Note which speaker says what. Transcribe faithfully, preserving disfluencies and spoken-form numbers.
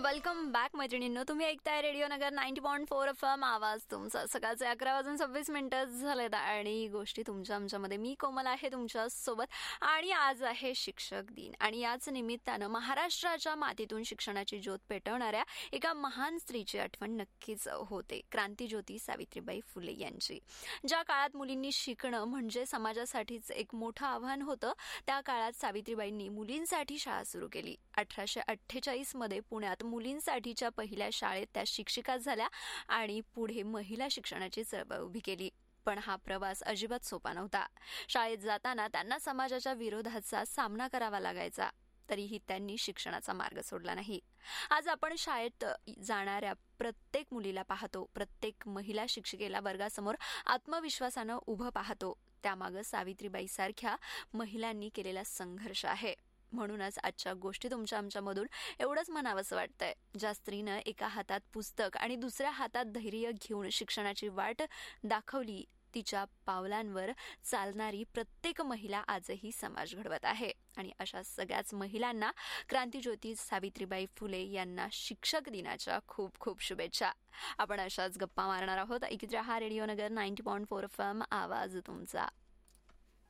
Speaker 1: Welcome back मैत्रिणींनो. तुम्ही ऐकताय रेडिओ नगर ninety point four F M. आवाज तुमचा. सकाळचे अकरा वाजून सव्वीस मिनिटं झालेत आणि गोष्टी तुमच्या आमच्यामध्ये मी कोमल आहे तुमच्या सोबत. आणि आज आहे शिक्षक दिन आणि याच निमित्तानं महाराष्ट्राच्या मातीतून शिक्षणाची ज्योत पेटवणाऱ्या एका महान स्त्रीची आठवण नक्कीच होते, क्रांतीज्योती सावित्रीबाई फुले यांची. ज्या काळात मुलींनी शिकणं म्हणजे समाजासाठीच एक मोठं आव्हान होतं, त्या काळात सावित्रीबाईंनी मुलींसाठी शाळा सुरू केली. अठराशे अठ्ठेचाळीस मध्ये पुण्यात मुलींसाठीच्या पहिल्या शाळेत त्या शिक्षिका झाल्या आणि पुढे महिला शिक्षणाची चळवळ उभी केली. पण हा प्रवास अजिबात सोपा नव्हता. शाळेत जाताना त्यांना समाजाच्या विरोधाचा सामना करावा लागायचा, तरीही त्यांनी शिक्षणाचा मार्ग सोडला नाही. आज आपण शाळेत जाणाऱ्या प्रत्येक मुलीला पाहतो, प्रत्येक महिला शिक्षिकेला वर्गासमोर आत्मविश्वासानं उभं पाहतो. त्यामागं सावित्रीबाई सारख्या महिलांनी केलेला संघर्ष आहे. म्हणूनच आजच्या गोष्टी तुमच्या आमच्यामधून एवढंच म्हणावंसं वाटतंय. ज्या स्त्रीनं एका हातात पुस्तक आणि दुसऱ्या हातात धैर्य घेऊन शिक्षणाची वाट दाखवली, तिच्या पावलांवर चालणारी प्रत्येक महिला आजही समाज घडवत आहे. आणि अशा सगळ्याच महिलांना क्रांतीज्योती सावित्रीबाई फुले यांना शिक्षक दिनाच्या खूप खूप शुभेच्छा. आपण अशाच गप्पा मारणार आहोत. ऐकत रहा रेडिओ नगर ninety point four F M. आवाज तुमचा.